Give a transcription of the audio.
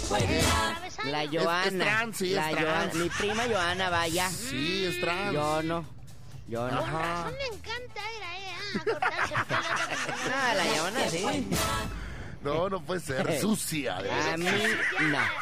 La Joana. Es trans, sí, la es trans. Mi prima Joana, vaya. Sí, es trans. Yo no. Ajá. Le encanta ir ahí a cortarse el pelo. Ah, la Joana sí. No puede ser. Sucia. A mí no.